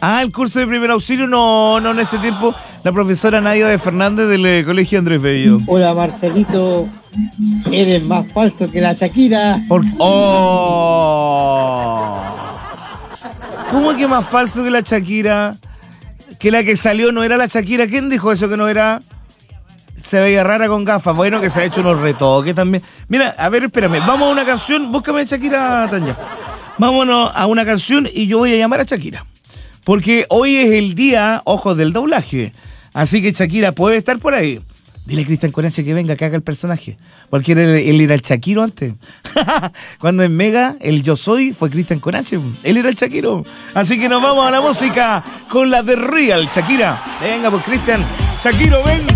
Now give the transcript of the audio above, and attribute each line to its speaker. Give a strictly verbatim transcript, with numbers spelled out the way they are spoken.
Speaker 1: Ah, el curso de primer auxilio, no, no en ese tiempo. La profesora Nadia de Fernández del eh, Colegio Andrés Bello.
Speaker 2: Hola Marcelito, eres más falso que la Shakira.
Speaker 1: Por... ¡Oh! ¿Cómo que más falso que la Shakira? Que la que salió no era la Shakira. ¿Quién dijo eso que no era? Se veía rara con gafas. Bueno, que se ha hecho unos retoques también. Mira, a ver, espérame. Vamos a una canción. Búscame a Shakira, Tanya. Vámonos a una canción y yo voy a llamar a Shakira. Porque hoy es el día, ojos, del doblaje. Así que Shakira puede estar por ahí. Dile a Cristian Conache que venga, que haga el personaje. Porque él, él era el Shakiro antes. Cuando en Mega, el Yo Soy fue Cristian Conache. Él era el Shakiro. Así que nos vamos a la música con la de Real, Shakira. Venga, pues Cristian. Shakiro, ven.